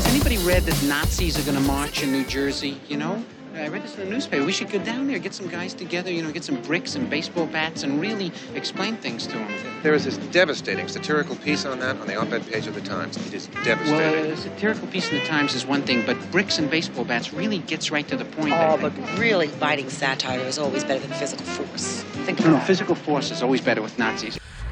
Has anybody read that Nazis are going to march in New Jersey, you know? I read this in the newspaper. We should go down there, get some guys together, you know, get some bricks and baseball bats and really explain things to them. There is this devastating satirical piece on that on the op-ed page of the Times. It is devastating. Well, a satirical piece in the Times is one thing, but bricks and baseball bats really gets right to the point. Oh, but really biting satire is always better than physical force. Think No, about it. physical force is always better with Nazis.